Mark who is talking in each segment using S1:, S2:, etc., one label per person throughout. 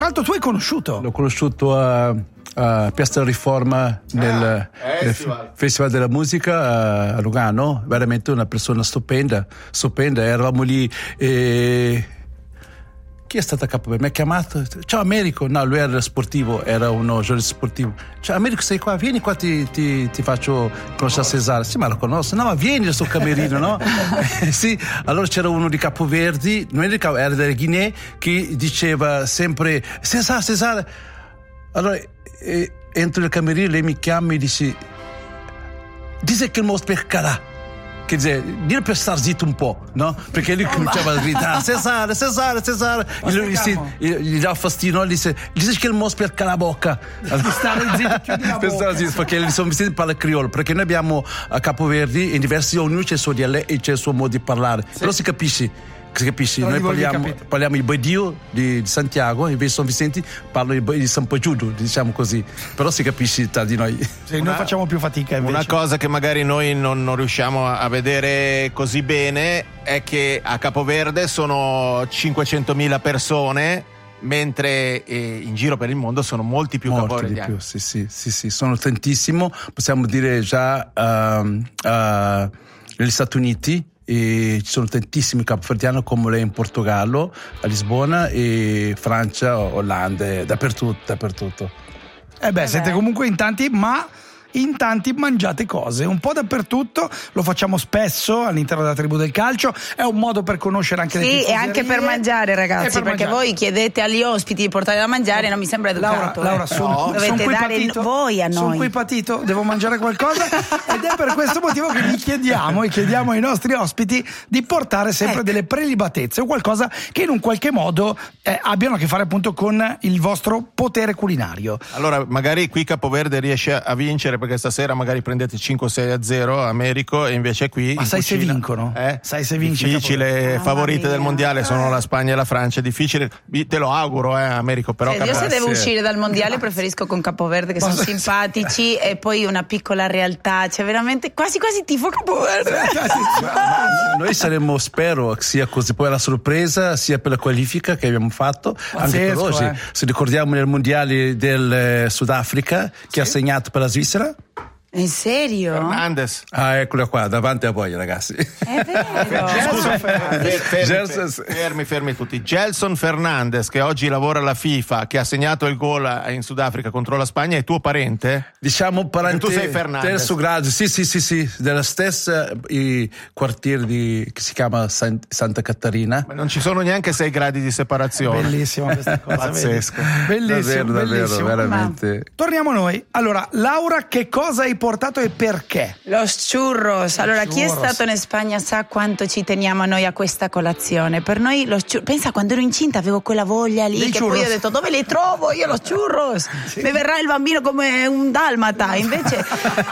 S1: l'altro tu hai conosciuto.
S2: L'ho conosciuto a Piazza Riforma nel Festival della Musica a Lugano, veramente una persona stupenda. Eravamo lì e chi è stata capo? Mi ha chiamato, ciao Americo, no, lui era sportivo, era uno giornalista sportivo. Ciao Americo, sei qua? Vieni qua, ti faccio conoscere Cesare. Sì, ma lo conosco. No, ma vieni al suo camerino, no? Sì, allora c'era uno di Capoverdi, non era della Guinea, che diceva sempre Cesare. Allora entro nel camerino, lei mi chiama e dice che il mostro per calà. Che dice, dire per star zitto un po', no? Perché lui cominciava a gridare Cesare gli dava fastidio, no? Gli dice che il mostro per la bocca,
S1: stare zitto, chiudi la bocca,
S2: perché gli sono vestiti parla criollo, perché noi abbiamo a Capoverdi in diversi, ognuno c'è il suo dialetto e c'è il suo modo di parlare, però si capisce. Noi parliamo il Boidio di Santiago, invece San Vicente parlano di San Pagiudo, diciamo così, però si capisce tra di noi.
S1: Sì, noi facciamo più fatica invece.
S3: Una cosa che magari noi non riusciamo a vedere così bene è che a Capoverde sono 500.000 persone, mentre in giro per il mondo sono molti più capoverdiani.
S2: Sì, sono tantissimo, possiamo dire già negli Stati Uniti. E ci sono tantissimi capoverdiani come lei in Portogallo, a Lisbona, e Francia, Olanda, dappertutto.
S1: Siete comunque in tanti, ma in tanti mangiate cose un po' dappertutto, lo facciamo spesso all'interno della tribù del calcio, è un modo per conoscere anche le tifoserie.
S4: Sì, e anche per mangiare, ragazzi, perché voi chiedete agli ospiti di portare da mangiare, non mi sembra educato.
S1: Laura,
S4: dovete dare voi a noi.
S1: Sono qui patito, devo mangiare qualcosa ed è per questo motivo che vi chiediamo ai nostri ospiti di portare sempre delle prelibatezze o qualcosa che in un qualche modo abbiano a che fare appunto con il vostro potere culinario.
S3: Allora magari qui Capoverde riesce a vincere, perché stasera magari prendete 5-6-0 Americo, e invece qui
S1: ma sai cucina, se vincono? Sai se vince?
S3: Difficile, favorite del mondiale sono la Spagna e la Francia, difficile, te lo auguro Americo, però
S4: io se devo uscire dal mondiale preferisco con Capoverde, che sono simpatici e poi una piccola realtà, cioè veramente quasi tifo Capoverde.
S2: Noi saremmo, spero sia così, poi la sorpresa sia per la qualifica che abbiamo fatto, anche per oggi. Se ricordiamo nel mondiale del Sudafrica che ha segnato per la Svizzera.
S4: In serio?
S3: Fernandes.
S2: Eccola qua, davanti a voi, ragazzi.
S4: È vero.
S3: Fermi tutti. Gelson Fernandes, che oggi lavora alla FIFA, che ha segnato il gol in Sudafrica contro la Spagna, è tuo parente?
S2: Diciamo parente.
S3: Tu sei Fernandes.
S2: Terzo grado, sì, della stessa quartiere che si chiama Santa Caterina.
S3: Ma non ci sono neanche 6 gradi di separazione.
S1: Bellissima questa cosa.
S3: Pazzesco.
S1: Bellissimo.
S2: Davvero, veramente.
S1: Torniamo a noi. Allora, Laura, che cosa hai portato e perché?
S4: Los churros. Allora, chi è stato in Spagna sa quanto ci teniamo noi a questa colazione. Per noi los churros, pensa, quando ero incinta avevo quella voglia lì che poi ho detto dove li trovo io los churros? Mi verrà il bambino come un dalmata. Invece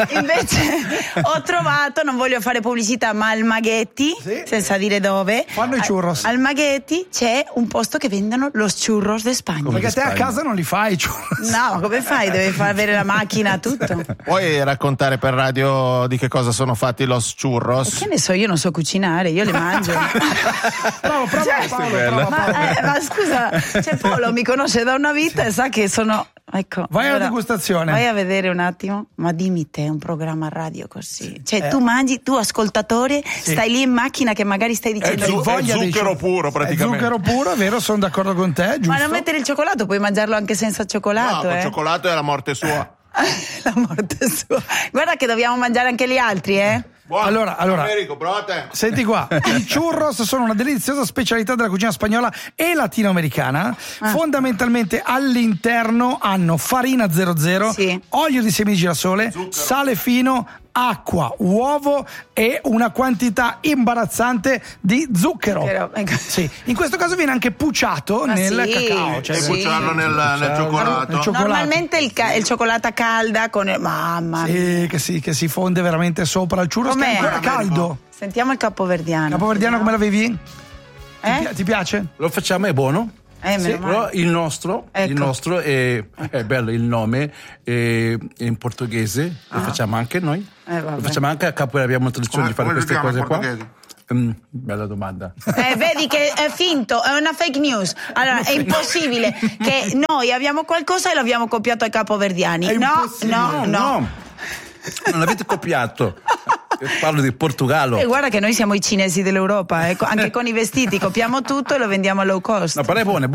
S4: ho trovato, non voglio fare pubblicità, ma al Maghetti, senza dire dove,
S1: fanno i churros.
S4: Al Maghetti c'è un posto che vendono los churros de Spagna.
S1: Perché te a casa non li fai i churros?
S4: No, come fai? Devi avere la macchina, tutto.
S3: Puoi raccontare per radio di che cosa sono fatti los churros?
S4: Che ne so, io non so cucinare, io li mangio.
S1: Bravo, Paolo.
S4: Ma scusa, Paolo mi conosce da una vita e sa che sono... Ecco,
S1: vai alla degustazione.
S4: Vai a vedere un attimo. Ma dimmi te, un programma radio così. Cioè tu mangi, tu ascoltatore, stai lì in macchina che magari stai dicendo
S3: è zucchero puro praticamente.
S1: Zucchero puro, vero, sono d'accordo con te, giusto?
S4: Ma non mettere il cioccolato, puoi mangiarlo anche senza cioccolato.
S3: No, il cioccolato è la morte sua.
S4: La morte sua. Guarda che dobbiamo mangiare anche gli altri,
S3: Buono.
S1: Allora,
S3: Americo, provate.
S1: Senti qua, i churros sono una deliziosa specialità della cucina spagnola e latinoamericana. Fondamentalmente all'interno hanno farina 00, olio di semi di girasole, zucchero, sale fino, acqua, uovo e una quantità imbarazzante di zucchero. Sì. In questo caso viene anche pucciato nel cacao,
S3: cioè pucciarlo nel cioccolato.
S4: Normalmente il cioccolato calda con mamma
S1: mia. Sì, che si fonde veramente sopra il churros, che è ancora caldo.
S4: Sentiamo il capoverdiano.
S1: Capoverdiano come l'avevi? Ti piace?
S2: Lo facciamo, è buono. Però il nostro è bello, il nome è in portoghese, lo facciamo anche noi. Lo facciamo anche a Capo, abbiamo tradizione di fare queste cose qua. Bella domanda.
S4: Vedi che è finto, è una fake news. Allora è impossibile che noi abbiamo qualcosa e l'abbiamo copiato ai capoverdiani. No.
S2: Non l'avete copiato. Parlo di Portogallo.
S4: E guarda che noi siamo i cinesi dell'Europa, anche con i vestiti copiamo tutto e lo vendiamo a low cost.
S2: No, però è buono.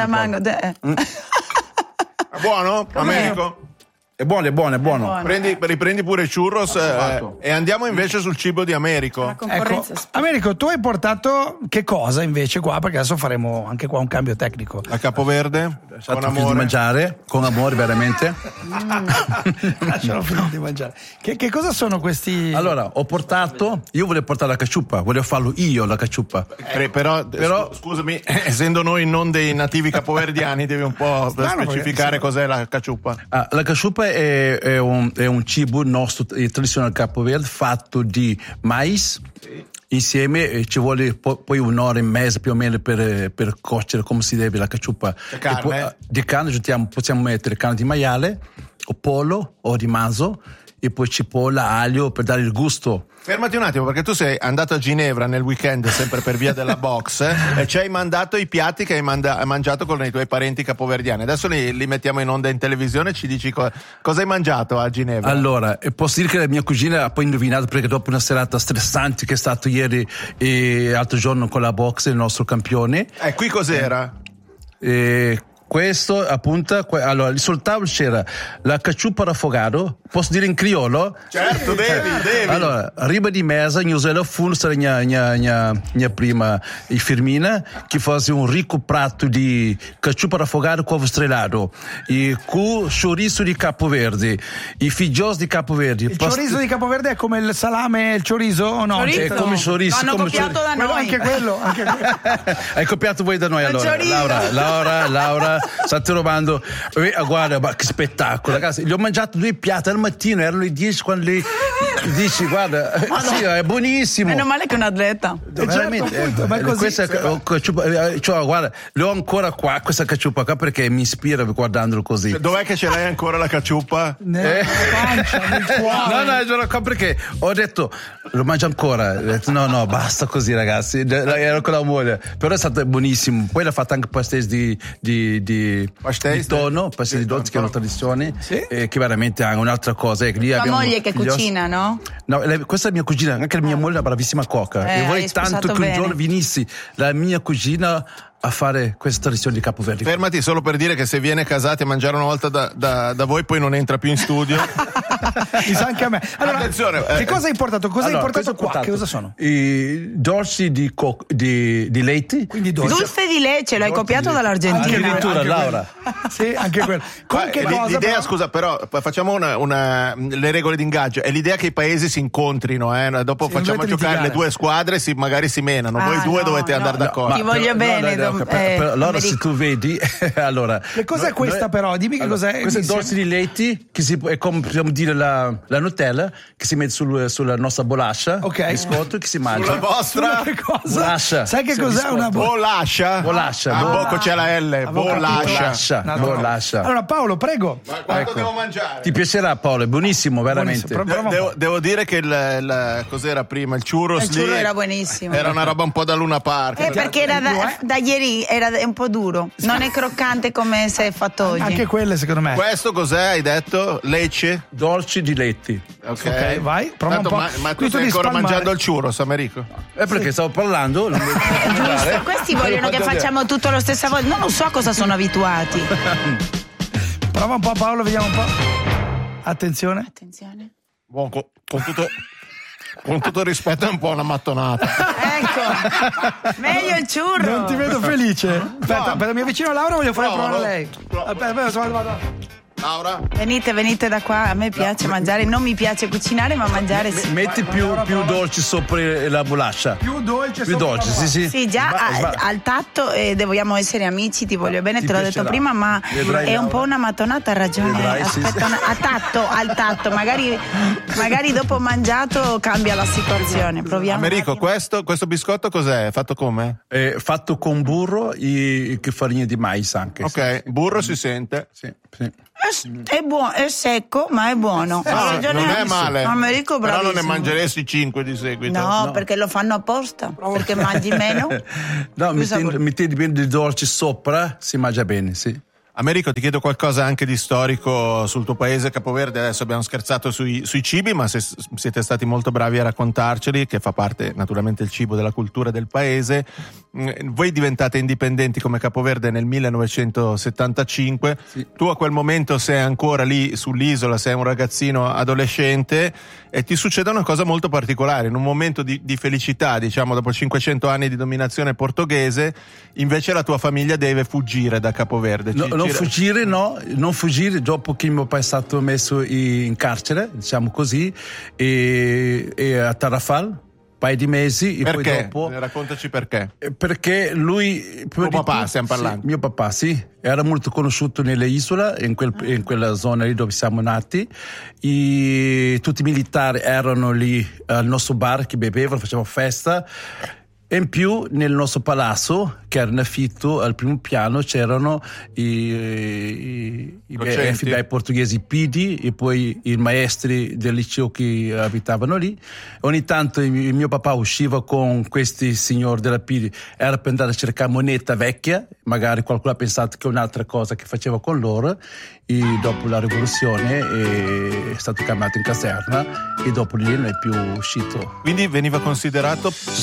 S3: Buono, Americo?
S2: È buono.
S3: Riprendi pure i churros e andiamo invece sul cibo di Americo.
S1: Ecco, Americo, tu hai portato che cosa invece qua? Perché adesso faremo anche qua un cambio tecnico.
S3: La Capoverde?
S2: Con amore. Di mangiare, con amore veramente.
S1: Lascialo finire di mangiare. Che cosa sono questi?
S2: Allora, io volevo portare la caciuppa, volevo farlo io la caciuppa.
S3: Però scusami, essendo noi non dei nativi capoverdiani, devi un po' specificare cos'è la caciuppa.
S2: La caciuppa è un cibo nostro tradizionale capoverde fatto di mais. Insieme ci vuole poi un'ora e mezza più o meno per cuocere come si deve la caciuppa. Di carne possiamo mettere carne di maiale o pollo o di manzo e poi cipolla, aglio per dare il gusto.
S3: Fermati un attimo, perché tu sei andato a Ginevra nel weekend sempre per via della box e ci hai mandato i piatti che hai mangiato con i tuoi parenti capoverdiani. Adesso li mettiamo in onda in televisione e ci dici cosa hai mangiato a Ginevra.
S2: Allora, posso dire che la mia cugina ha poi indovinato, perché dopo una serata stressante che è stato ieri e l'altro giorno con la box, il nostro campione.
S3: Qui cos'era?
S2: Questo appunto, allora sul tavolo c'era la caciuppa raffogato, posso dire in criollo?
S3: Certo, devi.
S2: Allora, riba di mesa, usava funsta mia prima Firmina, che faceva un ricco prato di caciuppa raffogato con ovo strellato, e con chorizo di Capoverde, i figlios di Capoverde.
S1: Il chorizo di Capoverde è come il salame e il chorizo o no?
S2: È come chorizo.
S4: L'hanno copiato da noi.
S1: Anche quello.
S2: Hai copiato voi da noi allora. Laura, state rubando. Guarda, ma che spettacolo, ragazzi. Gli ho mangiato 2 piatti al mattino, erano le 10 quando lei dici guarda, sì, è buonissimo.
S4: Meno male che è un atleta.
S2: Veramente, guarda, le ho ancora qua questa caciuppa qua perché mi ispira guardandolo così.
S3: Dov'è che ce l'hai ancora la caciuppa?
S1: Nella pancia, nel cuore.
S2: No, qua perché ho detto lo mangio ancora. Ho detto, no, basta così, ragazzi. Ero con la moglie, però è stato buonissimo. Poi l'ha fatto anche pastéis di tonno, pastéis di dolci, che è una tradizione, che veramente è un'altra cosa.
S4: Tua moglie che cucina, no?
S2: No, questa è mia cugina, anche la mia moglie è una bravissima cuoca. E vorrei tanto che un giorno venissi la mia cugina a fare questa tradizione di Capoverde.
S3: Fermati solo per dire che se viene casati a mangiare una volta da voi poi non entra più in studio.
S1: Mi sa anche a me. Allora, attenzione, che cosa hai portato? Cosa hai portato qua? Che cosa sono?
S2: I dolci di leite.
S1: Quindi
S4: dulce di leche, l'hai copiato dall'Argentina.
S2: Addirittura, Laura.
S1: Sì, anche quello. Con che cosa?
S3: L'idea, scusa, però facciamo le regole d'ingaggio. È l'idea che i paesi si incontrino, dopo facciamo giocare le 2 squadre e magari si menano. Voi due dovete andare d'accordo.
S4: Ti voglio bene.
S2: Allora se tu vedi allora
S1: che cos'è questa però? Dimmi che cos'è.
S2: Questo è dolce di leite che è come possiamo dire la Nutella che si mette sulla nostra bolascia, biscotto che si mangia.
S3: Sulla vostra
S1: che cosa?
S2: Bolascia.
S1: Sai che cos'è una
S3: bolascia?
S2: Bolascia.
S3: C'è la L. Bolascia.
S1: Allora Paolo, prego.
S3: Ma quanto devo mangiare?
S2: Ti piacerà, Paolo, è buonissimo, veramente.
S3: Devo dire che cos'era prima? Il churros
S4: il churro era buonissimo.
S3: Era una roba un po' da Luna Park.
S4: Perché era da ieri era un po' duro, non è croccante come se è fatto oggi.
S1: Anche quelle secondo me.
S3: Questo cos'è, hai detto? Lecce?
S2: Dolci di letti.
S1: Ok, vai, prova un po'.
S3: Ma tu stai ancora mangiando il churros, Americo?
S2: Perché stavo parlando.
S4: Giusto, questi vogliono che facciamo tutto lo stesso volta. Non lo so a cosa sono abituati.
S1: Prova un po', Paolo, vediamo un po'. Attenzione.
S3: Buon, con tutto il rispetto è un po' una mattonata.
S4: Ecco, meglio il churro.
S1: Non ti vedo felice. Aspetta, mi avvicino a Laura, voglio fare provare a lei. Aspetta, vado.
S3: Laura?
S4: Venite da qua, a me piace mangiare, non mi piace cucinare, ma mangiare sì.
S2: Metti più dolci sopra la bolascia.
S1: Più dolce,
S2: sì.
S4: Sì, già al tatto dobbiamo essere amici, ti voglio bene, te l'ho detto prima, ma è un po' una mattonata, ha ragione. Aspetta, al tatto, magari dopo mangiato cambia la situazione. Proviamo.
S3: Americo, questo biscotto cos'è? Fatto come?
S2: È fatto con burro e farina di mais anche.
S3: Ok, burro si sente.
S2: Sì.
S4: È buono, è secco, ma è buono.
S3: Non è male.
S4: Americo,
S3: però non ne mangeresti 5 di seguito.
S4: No, perché lo fanno apposta. Perché mangi meno.
S2: No, mettendo di dolci sopra si mangia bene, sì.
S3: Americo, ti chiedo qualcosa anche di storico sul tuo paese Capoverde. Adesso abbiamo scherzato sui cibi, ma se siete stati molto bravi a raccontarceli, che fa parte naturalmente il cibo della cultura del paese. Voi diventate indipendenti come Capoverde nel 1975. Sì. Tu a quel momento sei ancora lì sull'isola, sei un ragazzino adolescente e ti succede una cosa molto particolare. In un momento di felicità, diciamo dopo 500 anni di dominazione portoghese, invece la tua famiglia deve fuggire da Capoverde.
S2: Non fuggire dopo che mio papà è stato messo in carcere, diciamo così, e a Tarrafal, un paio di mesi.
S3: Perché?
S2: E poi dopo,
S3: raccontaci perché.
S2: Perché lui...
S3: Tuo papà, stiamo parlando.
S2: Sì, mio papà, sì. Era molto conosciuto nelle isole, in quella zona lì dove siamo nati. Tutti i militari erano lì al nostro bar che bevevano, facevano festa. E in più nel nostro palazzo, che era in affitto, al primo piano c'erano i FBI portoghesi PD e poi i maestri del liceo che abitavano lì. Ogni tanto il mio papà usciva con questi signori della PD, era per andare a cercare moneta vecchia, magari qualcuno ha pensato che è un'altra cosa che faceva con loro. E dopo la rivoluzione è stato chiamato in caserma e dopo lì non è più uscito.
S3: Quindi veniva considerato